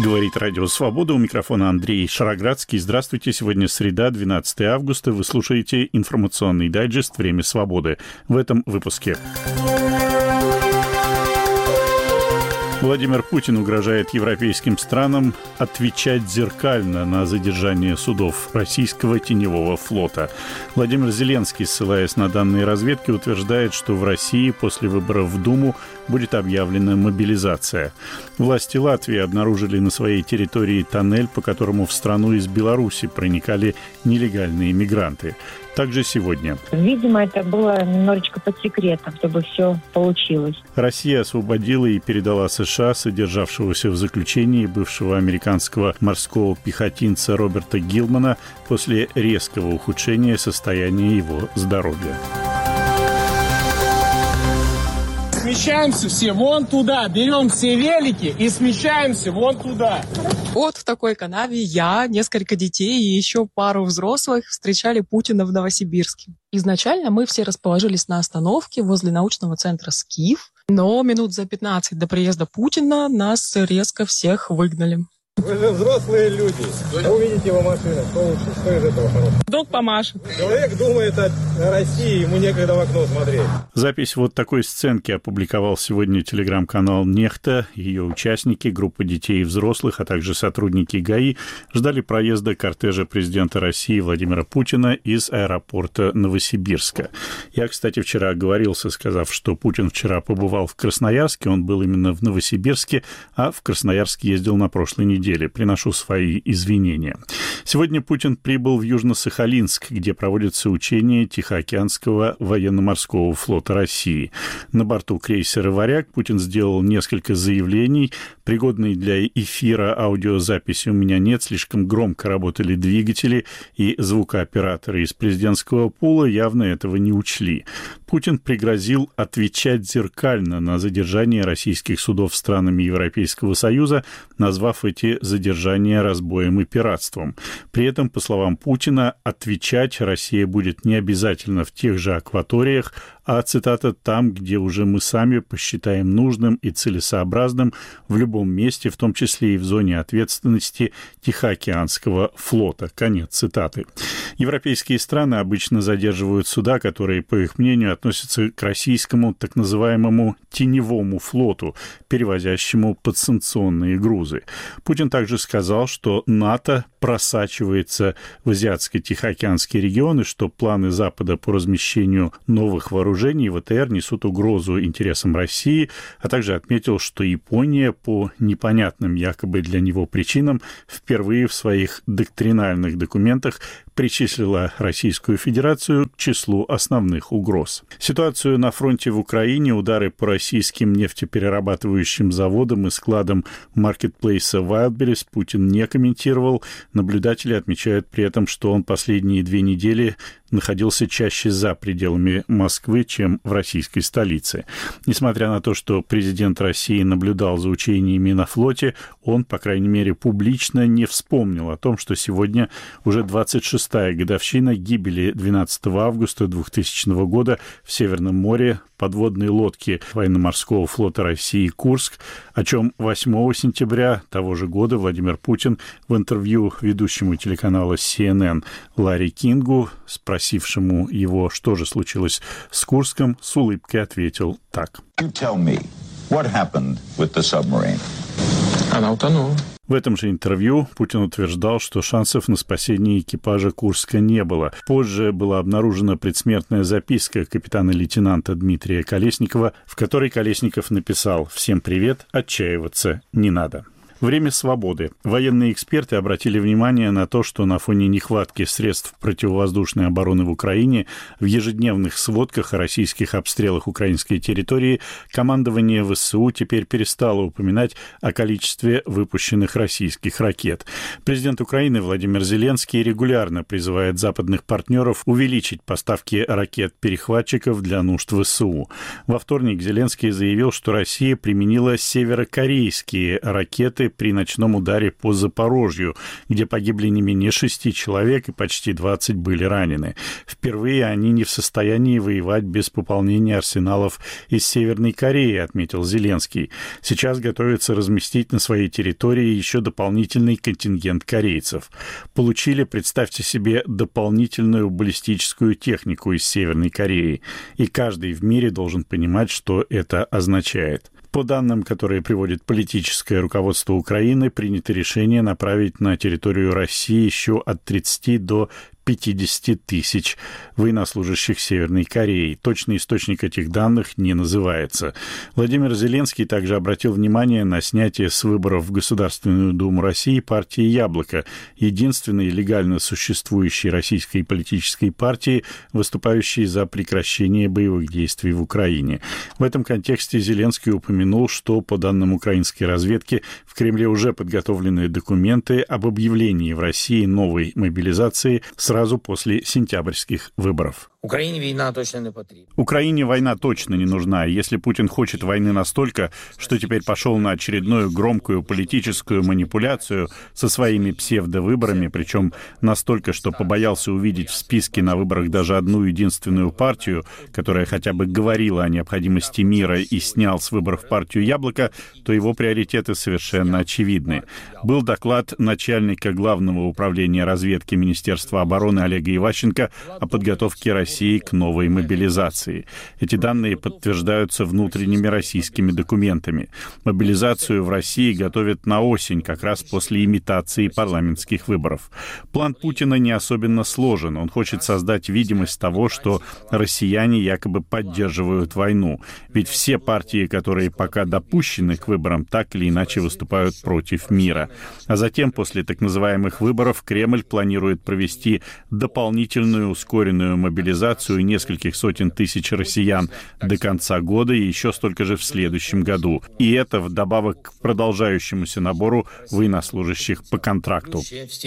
Говорит Радио Свобода. У микрофона Андрей Шароградский. Здравствуйте. Сегодня среда, 12 августа. Вы слушаете информационный дайджест «Время свободы». В этом выпуске. Владимир Путин угрожает европейским странам отвечать зеркально на задержание судов российского теневого флота. Владимир Зеленский, ссылаясь на данные разведки, утверждает, что в России после выборов в Думу будет объявлена мобилизация. Власти Латвии обнаружили на своей территории тоннель, по которому в страну из Беларуси проникали нелегальные мигранты. Также сегодня. Видимо, это было немножечко под секретом, чтобы все получилось. Россия освободила и передала США содержавшегося в заключении бывшего американского морского пехотинца Роберта Гилмана после резкого ухудшения состояния его здоровья. Смещаемся все вон туда, берем все велики и смещаемся вон туда. Вот в такой канаве я, несколько детей и еще пару взрослых встречали Путина в Новосибирске. Изначально мы все расположились на остановке возле научного центра «Скиф», но минут за 15 до приезда Путина нас резко всех выгнали. Вы же взрослые люди. Увидите его машину, что лучше, что из этого хорошего? Друг помашет. Человек думает о России, ему некогда в окно смотреть. Запись вот такой сценки опубликовал сегодня телеграм-канал «Нехта». Ее участники, группа детей и взрослых, а также сотрудники ГАИ ждали проезда кортежа президента России Владимира Путина из аэропорта Новосибирска. Я, кстати, вчера оговорился, сказав, что Путин вчера побывал в Красноярске. Он был именно в Новосибирске, а в Красноярск ездил на прошлой неделе. Приношу свои извинения. Сегодня Путин прибыл в Южно-Сахалинск, где проводятся учения Тихоокеанского военно-морского флота России. На борту крейсера «Варяг» Путин сделал несколько заявлений. Пригодной для эфира аудиозаписи у меня нет, слишком громко работали двигатели, и звукооператоры из президентского пула явно этого не учли. Путин пригрозил отвечать зеркально на задержание российских судов странами Европейского Союза, назвав эти задержания разбоем и пиратством. При этом, по словам Путина, отвечать Россия будет не обязательно в тех же акваториях, а, цитата, «там, где уже мы сами посчитаем нужным и целесообразным в любом месте, в том числе и в зоне ответственности Тихоокеанского флота». Конец цитаты. Европейские страны обычно задерживают суда, которые, по их мнению, относятся к российскому так называемому теневому флоту, перевозящему подсанкционные грузы. Путин также сказал, что НАТО просачивается в Азиатско-Тихоокеанский регион и что планы Запада по размещению новых вооружений ВТР несут угрозу интересам России, а также отметил, что Япония по непонятным якобы для него причинам впервые в своих доктринальных документах причислила Российскую Федерацию к числу основных угроз. Ситуацию на фронте в Украине, удары по российским нефтеперерабатывающим заводам и складам маркетплейса Wildberries Путин не комментировал. Наблюдатели отмечают при этом, что он последние 2 недели находился чаще за пределами Москвы, чем в российской столице. Несмотря на то, что президент России наблюдал за учениями на флоте, он, по крайней мере, публично не вспомнил о том, что сегодня уже 26-я годовщина гибели 12 августа 2000 года в Северном море подводной лодки военно-морского флота России «Курск», о чем 8 сентября того же года Владимир Путин в интервью ведущему телеканала CNN Ларри Кингу, спросившему его, что же случилось с Курском, с улыбкой ответил так. Она утонула. В этом же интервью Путин утверждал, что шансов на спасение экипажа «Курска» не было. Позже была обнаружена предсмертная записка капитана-лейтенанта Дмитрия Колесникова, в которой Колесников написал «Всем привет, отчаиваться не надо». Время свободы. Военные эксперты обратили внимание на то, что на фоне нехватки средств противовоздушной обороны в Украине в ежедневных сводках о российских обстрелах украинской территории командование ВСУ теперь перестало упоминать о количестве выпущенных российских ракет. Президент Украины Владимир Зеленский регулярно призывает западных партнеров увеличить поставки ракет-перехватчиков для нужд ВСУ. Во вторник Зеленский заявил, что Россия применила северокорейские ракеты при ночном ударе по Запорожью, где погибли не менее 6 человек и почти 20 были ранены. Впервые они не в состоянии воевать без пополнения арсеналов из Северной Кореи, отметил Зеленский. Сейчас готовится разместить на своей территории еще дополнительный контингент корейцев. Получили, представьте себе, дополнительную баллистическую технику из Северной Кореи. И каждый в мире должен понимать, что это означает. По данным, которые приводит политическое руководство Украины, принято решение направить на территорию России еще от 30 до 50 тысяч военнослужащих Северной Кореи. Точный источник этих данных не называется. Владимир Зеленский также обратил внимание на снятие с выборов в Государственную Думу России партии «Яблоко», единственной легально существующей российской политической партии, выступающей за прекращение боевых действий в Украине. В этом контексте Зеленский упомянул, что, по данным украинской разведки, в Кремле уже подготовлены документы об объявлении в России новой мобилизации сразу после сентябрьских выборов. Украине война точно не потрібна. Украине война точно не нужна. Если Путин хочет войны настолько, что теперь пошел на очередную громкую политическую манипуляцию со своими псевдовыборами, причем настолько, что побоялся увидеть в списке на выборах даже одну единственную партию, которая хотя бы говорила о необходимости мира и снял с выборов партию «Яблоко», то его приоритеты совершенно очевидны. Был доклад начальника Главного управления разведки Министерства обороны Олега Иващенко о подготовке России к новой мобилизации. Эти данные подтверждаются внутренними российскими документами. Мобилизацию в России готовят на осень, как раз после имитации парламентских выборов. План Путина не особенно сложен. Он хочет создать видимость того, что россияне якобы поддерживают войну. Ведь все партии, которые пока допущены к выборам, так или иначе выступают против мира. А затем, после так называемых выборов, Кремль планирует провести дополнительную ускоренную мобилизацию нескольких сотен тысяч россиян до конца года и еще столько же в следующем году. И это вдобавок к продолжающемуся набору военнослужащих по контракту.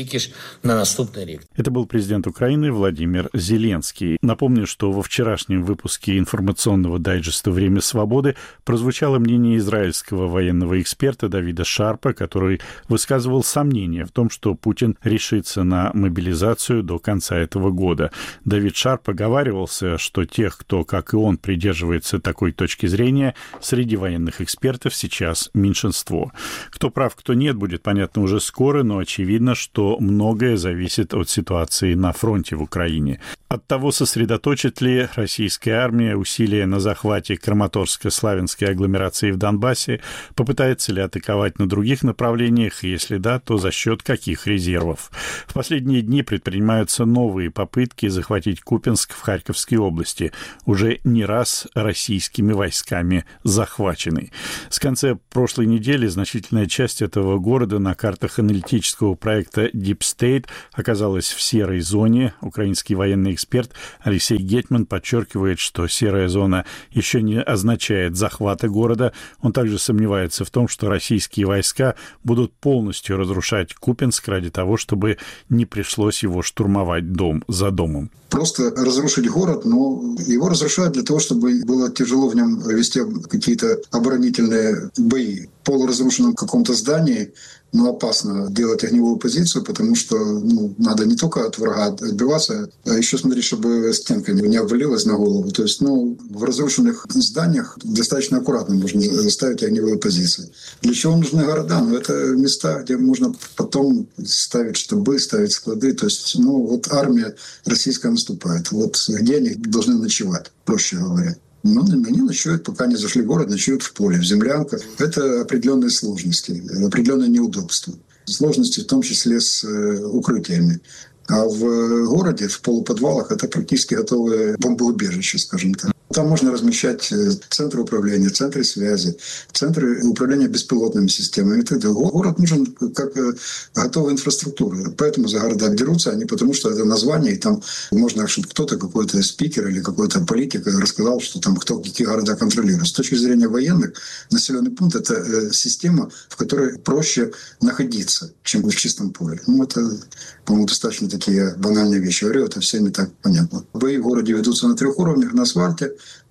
Это был президент Украины Владимир Зеленский. Напомню, что во вчерашнем выпуске информационного дайджеста «Время свободы» прозвучало мнение израильского военного эксперта Давида Шарпа, который высказывал сомнения в том, что Путин решится на мобилизацию до конца этого года. Давид Шарп оговаривался, что тех, кто, как и он, придерживается такой точки зрения, среди военных экспертов сейчас меньшинство. Кто прав, кто нет, будет понятно уже скоро, но очевидно, что многое зависит от ситуации на фронте в Украине. От того, сосредоточит ли российская армия усилия на захвате Краматорско-Славянской агломерации в Донбассе, попытается ли атаковать на других направлениях, и если да, то за счет каких резервов. В последние дни предпринимаются новые попытки захватить Купянск в Харьковской области, уже не раз российскими войсками захваченный. С конца прошлой недели значительная часть этого города на картах аналитического проекта Deep State оказалась в серой зоне. Украинский военный эксперт Алексей Гетман подчеркивает, что серая зона еще не означает захвата города. Он также сомневается в том, что российские войска будут полностью разрушать Купянск ради того, чтобы не пришлось его штурмовать дом за домом. Просто разрушить город, но его разрушают для того, чтобы было тяжело в нем вести какие-то оборонительные бои. В полуразрушенном каком-то здании, но опасно делать огневую позицию, потому что надо не только от врага отбиваться, а еще смотреть, чтобы стенка не обвалилась на голову. То есть, в разрушенных зданиях достаточно аккуратно можно ставить огневые позиции. Для чего нужны города? Это места, где можно потом ставить штабы, ставить склады. То есть, армия российская наступает. Где они должны ночевать, проще говоря. Они ночуют, пока не зашли в город, ночуют в поле, в землянках. Это определенные сложности, определенные неудобства. Сложности в том числе с укрытиями. А в городе, в полуподвалах, это практически готовое бомбоубежище, скажем так. Там можно размещать центры управления, центры связи, центры управления беспилотными системами. Город нужен как готовая инфраструктура. Поэтому за города дерутся, а не потому, что это название, и там можно, чтобы кто-то, какой-то спикер или какой-то политик рассказал, что там кто какие города контролирует. С точки зрения военных, населенный пункт — это система, в которой проще находиться, чем в чистом поле. Это, по-моему, достаточно такие банальные вещи. Говорю, это всем и так понятно. Бои в городе ведутся на 3 уровнях: на асфальте,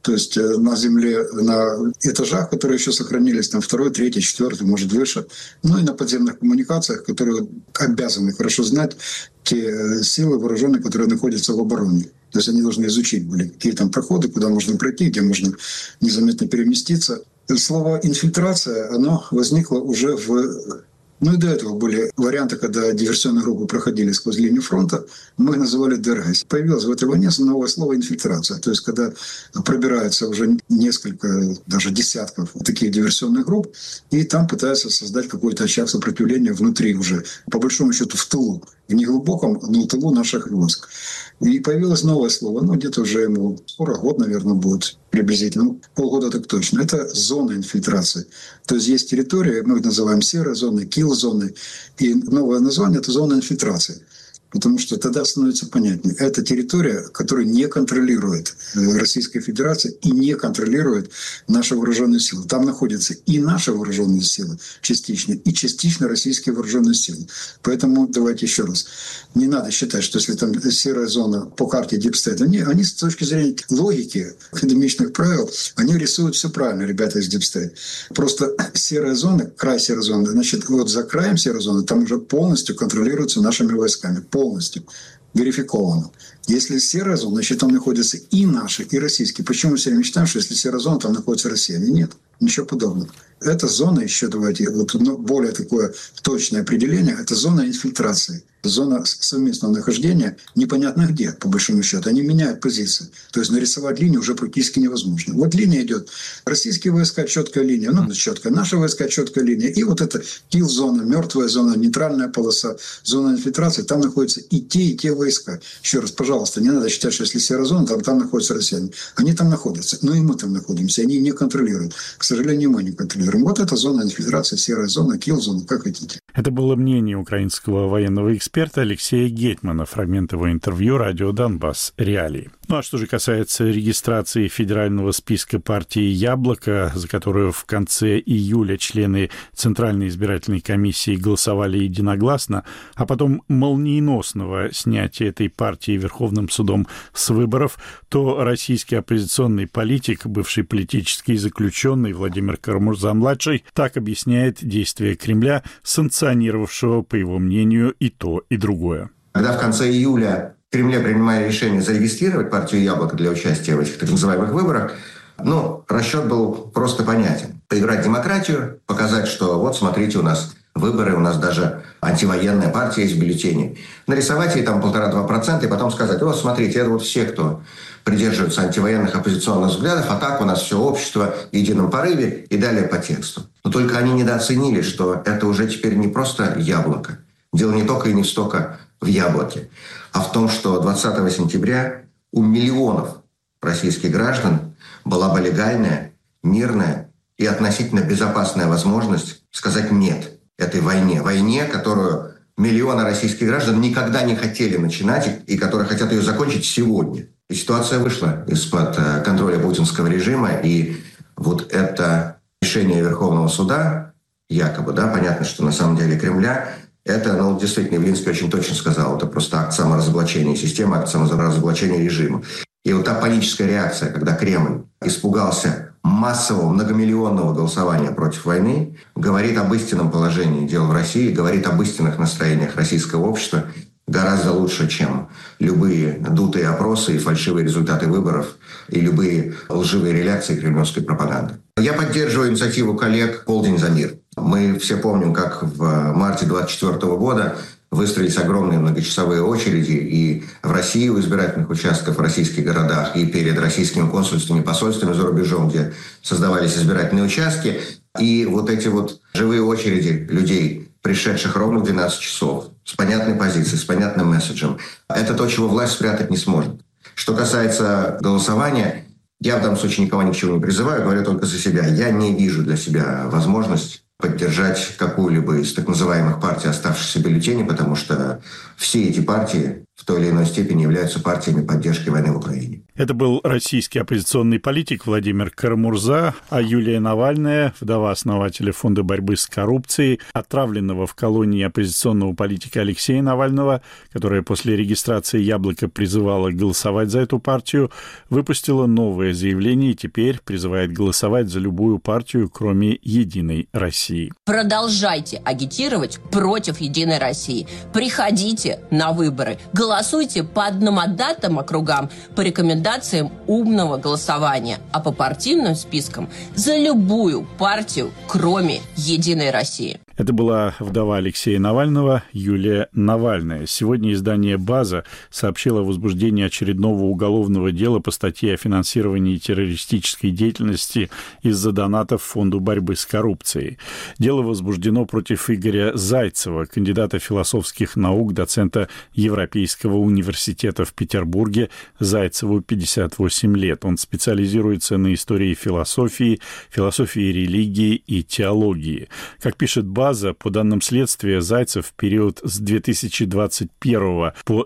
То есть на земле, на этажах, которые еще сохранились, там 2, 3, 4, может, выше. Ну и на подземных коммуникациях, которые обязаны хорошо знать те силы вооруженные, которые находятся в обороне. То есть они должны изучить были, какие там проходы, куда можно пройти, где можно незаметно переместиться. Слово «инфильтрация», оно возникло уже Ну и до этого были варианты, когда диверсионные группы проходили сквозь линию фронта, мы их называли ДРГ. Появилось в этой войне новое слово «инфильтрация». То есть когда пробирается уже несколько, даже десятков таких диверсионных групп, и там пытаются создать какой-то очаг сопротивления внутри уже, по большому счету в тылу, в неглубоком, но в тылу наших войск. И появилось новое слово, где-то уже ему скоро год, наверное, будет приблизительно, полгода так точно. Это зона инфильтрации. То есть есть территория, мы их называем серые зоны, килл-зоны, и новое название – это зона инфильтрации. Потому что тогда становится понятнее. Это территория, которую не контролирует Российская Федерация и не контролирует наши вооруженные силы. Там находятся и наши вооруженные силы частично, и частично российские вооруженные силы. Поэтому давайте еще раз. Не надо считать, что если там серая зона по карте Дипстейта, они с точки зрения логики, академичных правил, они рисуют все правильно, ребята из Дипстейта. Просто серая зона, край серой зоны, значит, вот за краем серой зоны там уже полностью контролируется нашими войсками. Полностью верификовано. Если серая зона, значит, там находятся и наши, и российские. Почему мы все время считаем, что если серая зона, там находится Россия? Нет, ничего подобного. Эта зона еще, давайте, более такое точное определение, это зона инфильтрации. Зона совместного нахождения непонятно где, по большому счету. Они меняют позиции. То есть нарисовать линию уже практически невозможно. Вот линия идет. Российские войска, четкая линия, четкая. Наши войска, четкая линия. И вот эта килл-зона, мертвая зона, нейтральная полоса, зона инфильтрации, там находятся и те войска. Еще раз, пожалуйста, не надо считать, что если серая зона, там находятся россияне. Они там находятся. Но и мы там находимся. Они не контролируют. К сожалению, мы не контролируем. Вот это зона инфильтрации, серая зона, килл-зона, как хотите. Это было мнение украинского военного эксперта Алексея Гетмана. Фрагмент его интервью «Радио Донбасс. Реалии». Ну а что же касается регистрации федерального списка партии «Яблоко», за которую в конце июля члены Центральной избирательной комиссии голосовали единогласно, а потом молниеносного снятия этой партии Верховным судом с выборов, то российский оппозиционный политик, бывший политический заключенный Владимир Карамурза-младший, так объясняет действия Кремля, санкционировавшего, по его мнению, и то, и другое. Когда в конце июля в Кремле принимали решение зарегистрировать партию «Яблоко» для участия в этих так называемых выборах, расчет был просто понятен. Поиграть в демократию, показать, что вот, смотрите, у нас выборы, у нас даже антивоенная партия есть в бюллетене. Нарисовать ей там 1,5-2%, и потом сказать, вот, смотрите, это вот все, кто придерживаются антивоенных оппозиционных взглядов, а так у нас все общество в едином порыве и далее по тексту. Но только они недооценили, что это уже теперь не просто яблоко. Дело не только и не столько в яблоке, а в том, что 20 сентября у миллионов российских граждан была бы легальная, мирная и относительно безопасная возможность сказать «нет» этой войне. Войне, которую миллионы российских граждан никогда не хотели начинать и которые хотят ее закончить сегодня. И ситуация вышла из-под контроля путинского режима, и вот это решение Верховного суда, якобы, понятно, что на самом деле Кремля, это, действительно, Явлинский очень точно сказал, это просто акт саморазоблачения системы, акт саморазоблачения режима. И вот та паническая реакция, когда Кремль испугался массового многомиллионного голосования против войны, говорит об истинном положении дел в России, говорит об истинных настроениях российского общества гораздо лучше, чем любые дутые опросы и фальшивые результаты выборов и любые лживые реляции кремлевской пропаганды. Я поддерживаю инициативу коллег «Полдень за мир». Мы все помним, как в марте 2024 года выстроились огромные многочасовые очереди и в России у избирательных участков в российских городах, и перед российскими консульствами и посольствами за рубежом, где создавались избирательные участки. И вот эти вот живые очереди людей, пришедших ровно в 12 часов, с понятной позицией, с понятным месседжем, это то, чего власть спрятать не сможет. Что касается голосования, я в данном случае никого ни к чему не призываю, говорю только за себя. Я не вижу для себя возможность поддержать какую-либо из так называемых партий оставшихся бюллетеней, потому что все эти партии в той или иной степени являются партиями поддержки войны в Украине. Это был российский оппозиционный политик Владимир Карамурза, а Юлия Навальная, вдова основателя Фонда борьбы с коррупцией, отравленного в колонии оппозиционного политика Алексея Навального, которая после регистрации «Яблоко» призывала голосовать за эту партию, выпустила новое заявление и теперь призывает голосовать за любую партию, кроме «Единой России». Продолжайте агитировать против «Единой России». Приходите на выборы. Голосуйте по одномандатным округам по рекомендациям умного голосования, а по партийным спискам за любую партию, кроме «Единой России». Это была вдова Алексея Навального Юлия Навальная. Сегодня издание «База» сообщило о возбуждении очередного уголовного дела по статье о финансировании террористической деятельности из-за донатов Фонду борьбы с коррупцией. Дело возбуждено против Игоря Зайцева, кандидата философских наук, доцента Европейского университета в Петербурге. Зайцеву 58 лет. Он специализируется на истории философии религии и теологии. Как пишет «База», по данным следствия, Зайцев в период с 2021 по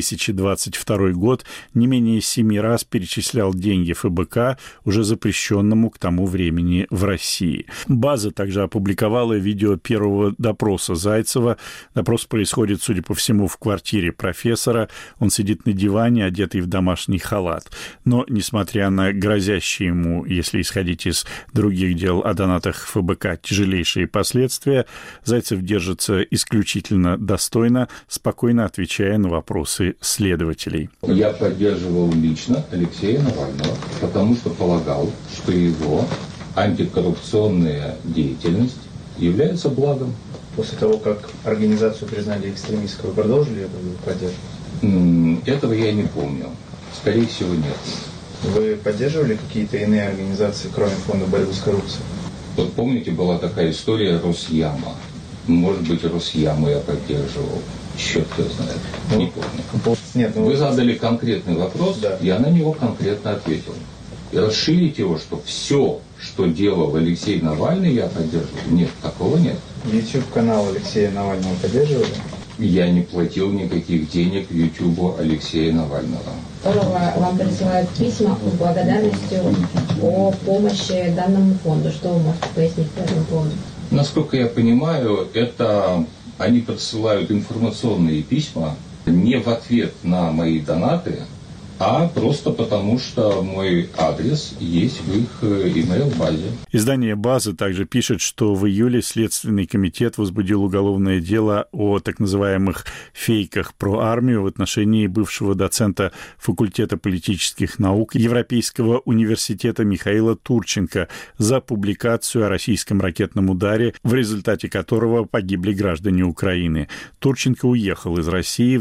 2022 год не менее 7 раз перечислял деньги ФБК, уже запрещенному к тому времени в России. «База» также опубликовала видео первого допроса Зайцева. Допрос происходит, судя по всему, в квартире профессора. Он сидит на диване, одетый в домашний халат. Но, несмотря на грозящие ему, если исходить из других дел о донатах ФБК, тяжелейшие последствия, Зайцев держится исключительно достойно, спокойно отвечая на вопросы следователей. Я поддерживал лично Алексея Навального, потому что полагал, что его антикоррупционная деятельность является благом. После того, как организацию признали экстремистской, вы продолжили это поддерживать? Этого я не помню. Скорее всего, нет. Вы поддерживали какие-то иные организации, кроме Фонда борьбы с коррупцией? Вот помните, была такая история Росяма. Может быть, Росяму я поддерживал. Черт его знает. Не помню. Нет, Вы задали конкретный вопрос, да. Я на него конкретно ответил. И расширить его, что все, что делал Алексей Навальный, я поддерживал. Нет, такого нет. YouTube-канал Алексея Навального поддерживали? Я не платил никаких денег Ютубу Алексея Навального. Вам присылают письма с благодарностью о помощи данному фонду. Что вы можете пояснить по этому поводу? Насколько я понимаю, это они подсылают информационные письма не в ответ на мои донаты, а просто потому, что мой адрес есть в их email-базе. Издание «База» также пишет, что в июле Следственный комитет возбудил уголовное дело о так называемых фейках про армию в отношении бывшего доцента факультета политических наук Европейского университета Михаила Турченко за публикацию о российском ракетном ударе, в результате которого погибли граждане Украины. Турченко уехал из России в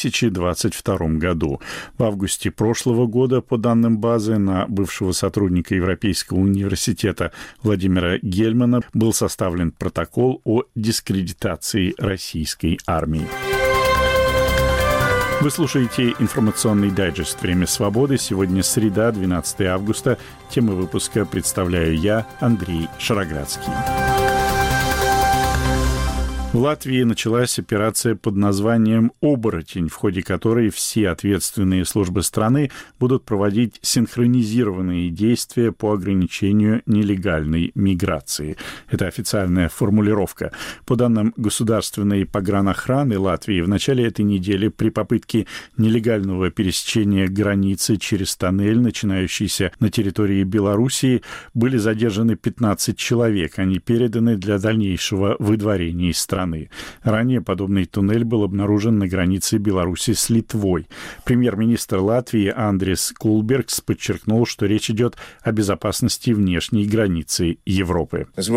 2022 году. В августе прошлого года, по данным «Базы», на бывшего сотрудника Европейского университета Владимира Гельмана был составлен протокол о дискредитации российской армии. Вы слушаете информационный дайджест «Время свободы». Сегодня среда, 12 августа. Темы выпуска представляю я, Андрей Шароградский. В Латвии началась операция под названием «Оборотень», в ходе которой все ответственные службы страны будут проводить синхронизированные действия по ограничению нелегальной миграции. Это официальная формулировка. По данным Государственной погранохраны Латвии, в начале этой недели при попытке нелегального пересечения границы через тоннель, начинающийся на территории Белоруссии, были задержаны 15 человек. Они переданы для дальнейшего выдворения из страны. Ранее подобный туннель был обнаружен на границе Беларуси с Литвой. Премьер-министр Латвии Андрис Кулбергс подчеркнул, что речь идет о безопасности внешней границы Европы. Мы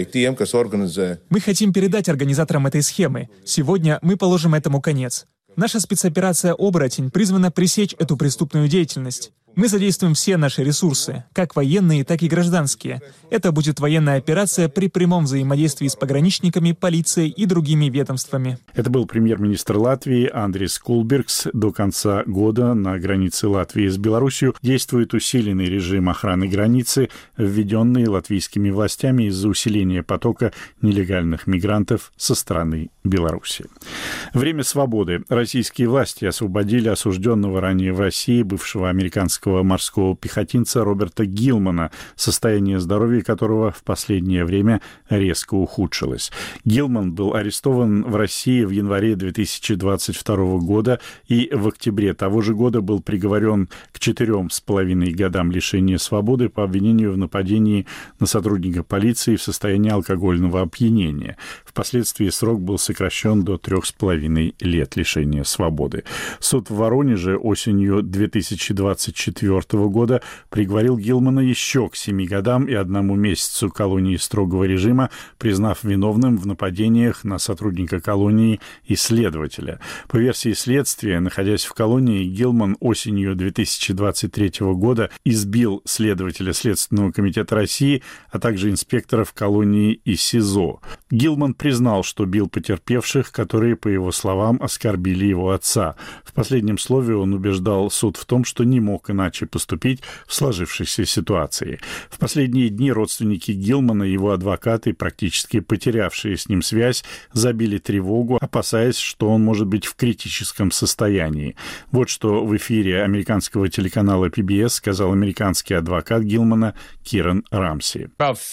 хотим передать организаторам этой схемы. Сегодня мы положим этому конец. Наша спецоперация «Оборотень» призвана пресечь эту преступную деятельность. Мы задействуем все наши ресурсы, как военные, так и гражданские. Это будет военная операция при прямом взаимодействии с пограничниками, полицией и другими ведомствами. Это был премьер-министр Латвии Андрис Кулбергс. До конца года на границе Латвии с Беларусью действует усиленный режим охраны границы, введенный латвийскими властями из-за усиления потока нелегальных мигрантов со стороны Беларуси. Время свободы. Российские власти освободили осужденного ранее в России бывшего американского морского пехотинца Роберта Гилмана, состояние здоровья которого в последнее время резко ухудшилось. Гилман был арестован в России в январе 2022 года и в октябре того же года был приговорен к 4,5 годам лишения свободы по обвинению в нападении на сотрудника полиции в состоянии алкогольного опьянения. Впоследствии срок был сокращен до 3,5 лет лишения свободы. Суд в Воронеже осенью 2024 года приговорил Гилмана еще к 7 годам и 1 месяцу колонии строгого режима, признав виновным в нападениях на сотрудника колонии и следователя. По версии следствия, находясь в колонии, Гилман осенью 2023 года избил следователя Следственного комитета России, а также инспекторов колонии и СИЗО. Гилман признал, что бил потерпевших, которые, по его словам, оскорбили его отца. В последнем слове он убеждал суд в том, что не мог иначе поступить в сложившейся ситуации. В последние дни родственники Гилмана и его адвокаты, практически потерявшие с ним связь, забили тревогу, опасаясь, что он может быть в критическом состоянии. Вот что в эфире американского телеканала PBS сказал американский адвокат Гилмана Киран Рамси.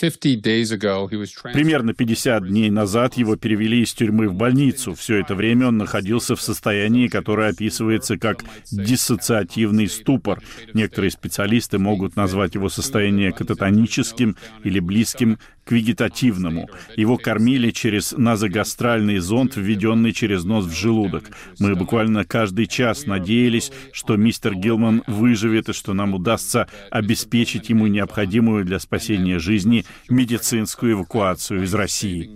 Примерно 50 дней назад его перевели из тюрьмы в больницу. Все это время он находился в состоянии, которое описывается как диссоциативный ступор. Некоторые специалисты могут назвать его состояние кататоническим или близким к вегетативному. Его кормили через назогастральный зонд, введенный через нос в желудок. Мы буквально каждый час надеялись, что мистер Гилман выживет и что нам удастся обеспечить ему необходимую для спасения жизни медицинскую эвакуацию из России.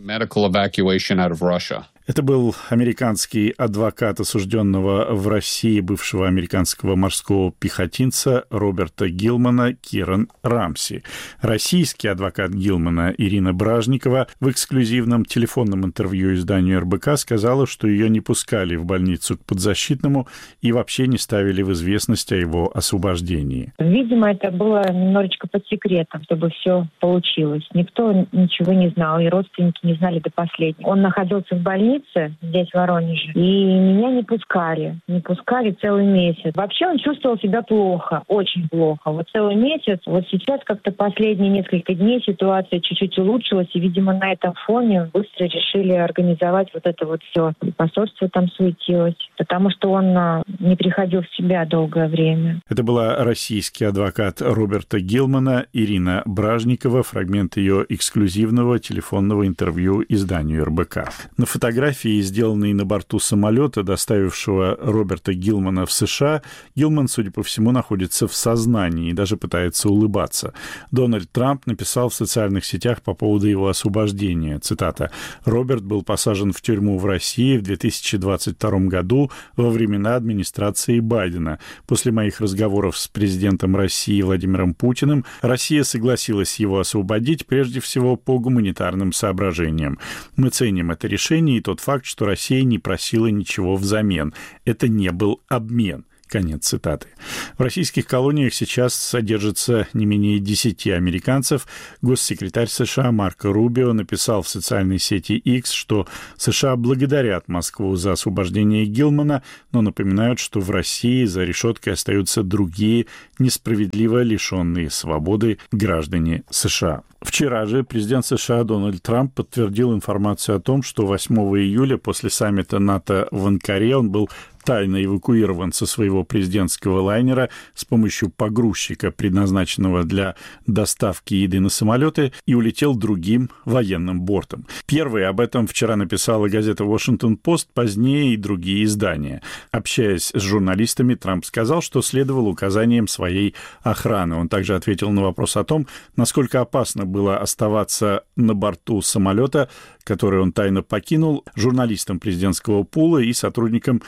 Это был американский адвокат осужденного в России бывшего американского морского пехотинца Роберта Гилмана Киран Рамси. Российский адвокат Гилмана Ирина Бражникова в эксклюзивном телефонном интервью изданию РБК сказала, что ее не пускали в больницу к подзащитному и вообще не ставили в известность о его освобождении. Видимо, это было немножечко под секретом, чтобы все получилось. Никто ничего не знал, и родственники не знали до последнего. Он находился в больнице здесь, в Воронеже, и меня не пускали целый месяц. Вообще он чувствовал себя плохо, очень плохо. Вот целый месяц, вот сейчас как-то последние несколько дней ситуация чуть-чуть улучшилась, и, видимо, на этом фоне быстро решили организовать вот это вот все. И посольство там суетилось, потому что он не приходил в себя долгое время. Это была российский адвокат Роберта Гилмана Ирина Бражникова, фрагмент ее эксклюзивного телефонного интервью изданию РБК. На фотографии, сделанные на борту самолета, доставившего Роберта Гилмана в США, Гилман, судя по всему, находится в сознании и даже пытается улыбаться. Дональд Трамп написал в социальных сетях по поводу его освобождения, цитата, «Роберт был посажен в тюрьму в России в 2022 году во времена администрации Байдена. После моих разговоров с президентом России Владимиром Путиным Россия согласилась его освободить прежде всего по гуманитарным соображениям. Мы ценим это решение и тот факт, что Россия не просила ничего взамен. Это не был обмен». Конец цитаты. В российских колониях сейчас содержится не менее 10 американцев. Госсекретарь США Марко Рубио написал в социальной сети X, что США благодарят Москву за освобождение Гилмана, но напоминают, что в России за решеткой остаются другие несправедливо лишенные свободы граждане США. Вчера же президент США Дональд Трамп подтвердил информацию о том, что 8 июля после саммита НАТО в Анкаре он был тайно эвакуирован со своего президентского лайнера с помощью погрузчика, предназначенного для доставки еды на самолеты, и улетел другим военным бортом. Первой об этом вчера написала газета «Вашингтон-Пост», позднее и другие издания. Общаясь с журналистами, Трамп сказал, что следовал указаниям своей охраны. Он также ответил на вопрос о том, насколько опасно было оставаться на борту самолета, который он тайно покинул, журналистам президентского пула и сотрудникам Белого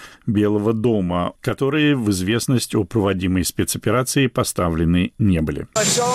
Белого дома, которые в известность о проводимой спецоперации поставлены не были.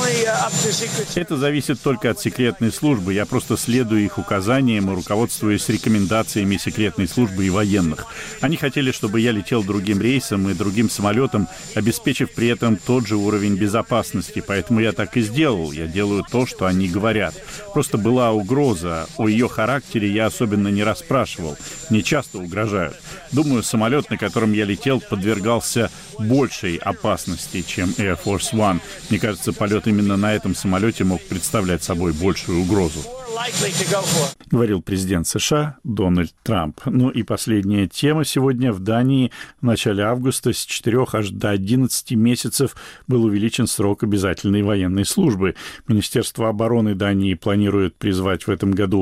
Это зависит только от секретной службы. Я просто следую их указаниям и руководствуюсь рекомендациями секретной службы и военных. Они хотели, чтобы я летел другим рейсом и другим самолетом, обеспечив при этом тот же уровень безопасности. Поэтому я так и сделал. Я делаю то, что они говорят. Просто была угроза. О ее характере я особенно не расспрашивал. Мне часто угрожают. Думаю, самолет, на котором я летел, подвергался большей опасности, чем Air Force One. Мне кажется, полет именно на этом самолете мог представлять собой большую угрозу, говорил президент США Дональд Трамп. Ну и последняя тема сегодня. В Дании в начале августа с 4 аж до 11 месяцев был увеличен срок обязательной военной службы. Министерство обороны Дании планирует призвать в этом году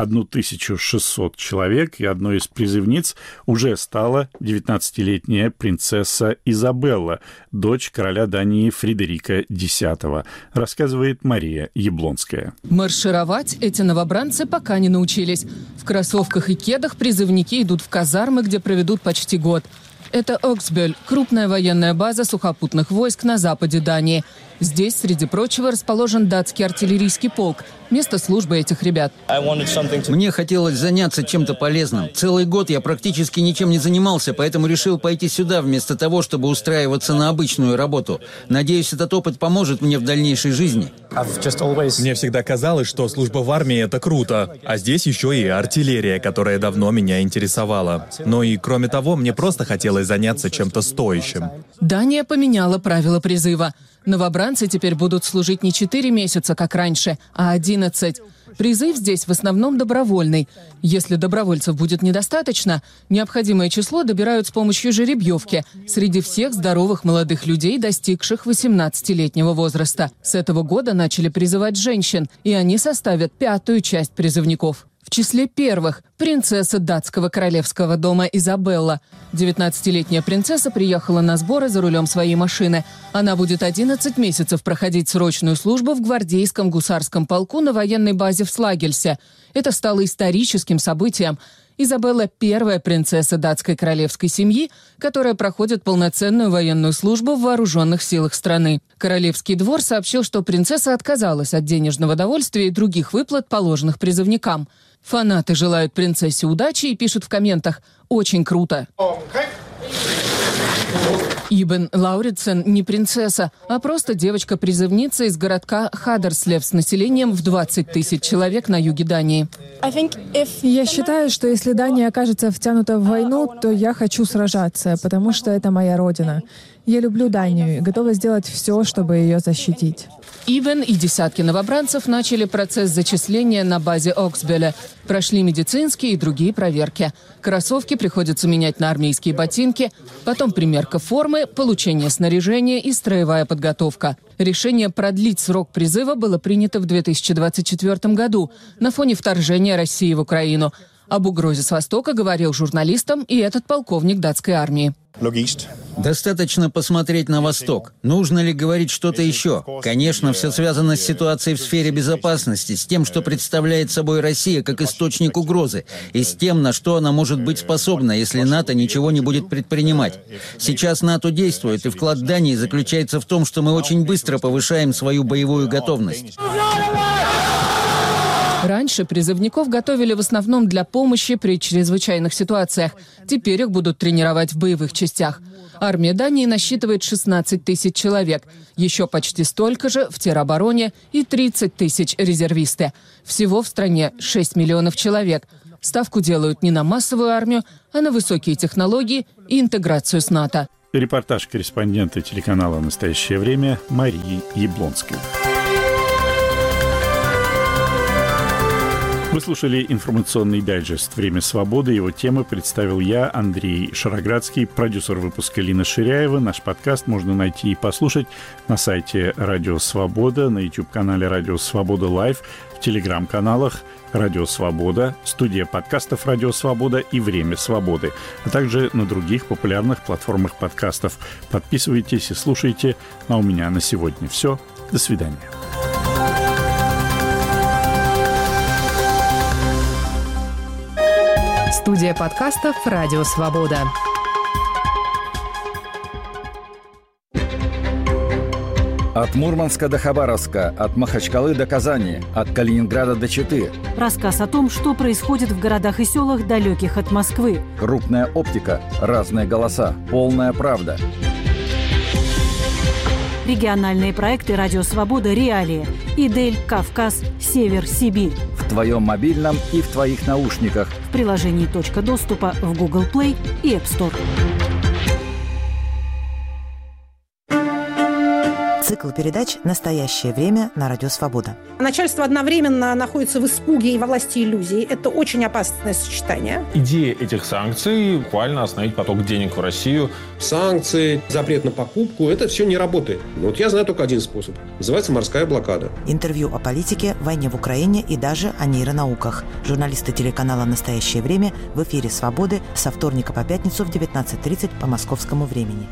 1600 человек, и одной из призывниц уже стала 19-летняя принцесса Изабелла, дочь короля Дании Фредерика X, рассказывает Мария Яблонская. Маршировать эти новобранцы пока не научились. В кроссовках и кедах призывники идут в казармы, где проведут почти год. Это Оксбёль, крупная военная база сухопутных войск на западе Дании. Здесь, среди прочего, расположен датский артиллерийский полк, место службы этих ребят. Мне хотелось заняться чем-то полезным. Целый год я практически ничем не занимался, поэтому решил пойти сюда, вместо того, чтобы устраиваться на обычную работу. Надеюсь, этот опыт поможет мне в дальнейшей жизни. Мне всегда казалось, что служба в армии – это круто. А здесь еще и артиллерия, которая давно меня интересовала. Ну и кроме того, мне просто хотелось заняться чем-то стоящим. Дания поменяла правила призыва. Новобранцы теперь будут служить не 4 месяца, как раньше, а 11. Призыв здесь в основном добровольный. Если добровольцев будет недостаточно, необходимое число добирают с помощью жеребьевки среди всех здоровых молодых людей, достигших 18-летнего возраста. С этого года начали призывать женщин, и они составят 5-ю часть призывников. В числе первых – принцесса датского королевского дома Изабелла. 19-летняя принцесса приехала на сборы за рулем своей машины. Она будет 11 месяцев проходить срочную службу в гвардейском гусарском полку на военной базе в Слагельсе. Это стало историческим событием. Изабелла – первая принцесса датской королевской семьи, которая проходит полноценную военную службу в вооруженных силах страны. Королевский двор сообщил, что принцесса отказалась от денежного довольствия и других выплат, положенных призывникам. Фанаты желают принцессе удачи и пишут в комментах: «Очень круто». Ибн Лауритсен не принцесса, а просто девочка-призывница из городка Хадерслев с населением в 20 тысяч человек на юге Дании. Я считаю, что если Дания окажется втянута в войну, то я хочу сражаться, потому что это моя родина. Я люблю Данию и готова сделать все, чтобы ее защитить. Ибн и десятки новобранцев начали процесс зачисления на базе Оксбёля. Прошли медицинские и другие проверки. Кроссовки приходится менять на армейские ботинки, потом примерка формы, получение снаряжения и строевая подготовка. Решение продлить срок призыва было принято в 2024 году на фоне вторжения России в Украину. Об угрозе с Востока говорил журналистам и этот полковник датской армии. Достаточно посмотреть на Восток. Нужно ли говорить что-то еще? Конечно, все связано с ситуацией в сфере безопасности, с тем, что представляет собой Россия как источник угрозы, и с тем, на что она может быть способна, если НАТО ничего не будет предпринимать. Сейчас НАТО действует, и вклад Дании заключается в том, что мы очень быстро повышаем свою боевую готовность. Раньше призывников готовили в основном для помощи при чрезвычайных ситуациях. Теперь их будут тренировать в боевых частях. Армия Дании насчитывает 16 тысяч человек. Еще почти столько же в теробороне и 30 тысяч резервисты. Всего в стране 6 миллионов человек. Ставку делают не на массовую армию, а на высокие технологии и интеграцию с НАТО. Репортаж корреспондента телеканала «Настоящее время» Марии Яблонской. Вы слушали информационный дайджест «Время свободы». Его темы представил я, Андрей Шароградский, продюсер выпуска Лина Ширяева. Наш подкаст можно найти и послушать на сайте «Радио Свобода», на YouTube-канале «Радио Свобода Лайв», в телеграм-каналах «Радио Свобода», студия подкастов «Радио Свобода» и «Время свободы», а также на других популярных платформах подкастов. Подписывайтесь и слушайте. А у меня на сегодня все. До свидания. Студия подкастов «Радио Свобода». От Мурманска до Хабаровска, от Махачкалы до Казани, от Калининграда до Читы. Рассказ о том, что происходит в городах и селах, далеких от Москвы. Крупная оптика, разные голоса, полная правда. Региональные проекты «Радио Свобода», «Реалии», «Идель», «Кавказ», «Север», «Сибирь». В твоем мобильном и в твоих наушниках. В приложении «Точка доступа» в Google Play и App Store. Цикл передач «Настоящее время» на Радио Свобода. Начальство одновременно находится в испуге и во власти иллюзий. Это очень опасное сочетание. Идея этих санкций – буквально остановить поток денег в Россию. Санкции, запрет на покупку – это все не работает. Вот я знаю только один способ. Называется морская блокада. Интервью о политике, войне в Украине и даже о нейронауках. Журналисты телеканала «Настоящее время» в эфире «Свободы» со вторника по пятницу в 19:30 по московскому времени.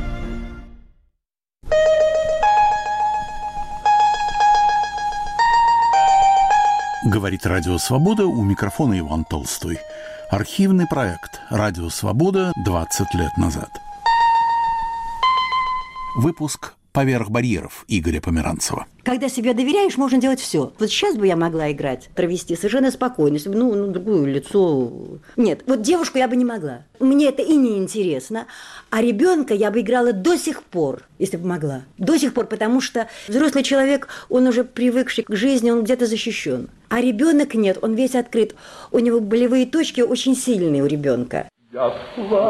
Говорит Радио Свобода, у микрофона Иван Толстой. Архивный проект «Радио Свобода 20 лет назад». Выпуск «Поверх барьеров» Игоря Померанцева. Когда себе доверяешь, можно делать все. Вот сейчас бы я могла играть, провести совершенно спокойно, другое лицо. Нет, вот девушку я бы не могла. Мне это и не интересно. А ребенка я бы играла до сих пор, если бы могла. До сих пор, потому что взрослый человек, он уже привыкший к жизни, он где-то защищен. А ребенок нет, он весь открыт. У него болевые точки очень сильные у ребенка.